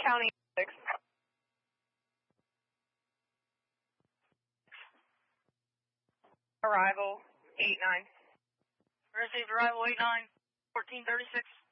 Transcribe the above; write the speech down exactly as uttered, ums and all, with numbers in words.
County six. Arrival eight nine. Received arrival eight nine, fourteen thirty-six.